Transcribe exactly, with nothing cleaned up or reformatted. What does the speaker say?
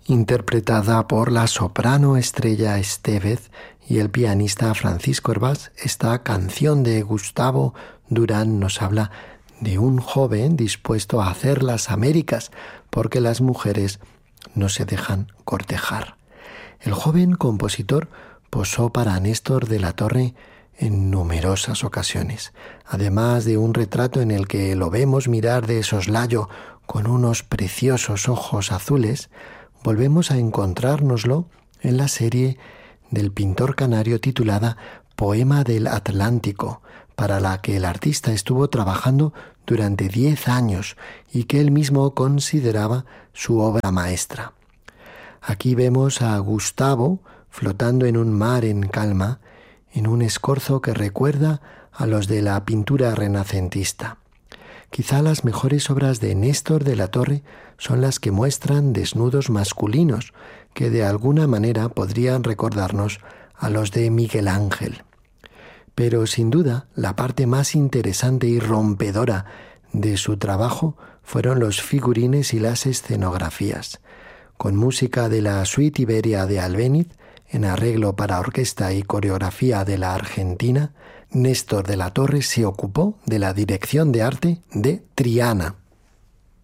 interpretada por la soprano Estrella Estevez y el pianista Francisco Hervás. Esta canción de Gustavo Durán nos habla de un joven dispuesto a hacer las Américas, porque las mujeres no se dejan cortejar. El joven compositor posó para Néstor de la Torre en numerosas ocasiones, además de un retrato en el que lo vemos mirar de soslayo con unos preciosos ojos azules. Volvemos a encontrárnoslo en la serie del pintor canario titulada Poema del Atlántico, para la que el artista estuvo trabajando durante diez años y que él mismo consideraba su obra maestra. Aquí vemos a Gustavo flotando en un mar en calma, en un escorzo que recuerda a los de la pintura renacentista. Quizá las mejores obras de Néstor de la Torre son las que muestran desnudos masculinos, que de alguna manera podrían recordarnos a los de Miguel Ángel. Pero sin duda, la parte más interesante y rompedora de su trabajo fueron los figurines y las escenografías. Con música de la Suite Iberia de Albéniz, en arreglo para orquesta y coreografía de la Argentina, Néstor de la Torre se ocupó de la dirección de arte de Triana.